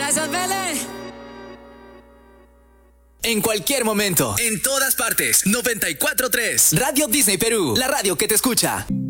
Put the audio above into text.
Gracias, Vélez. En cualquier momento, en todas partes, 94.3 Radio Disney Perú, la radio que te escucha.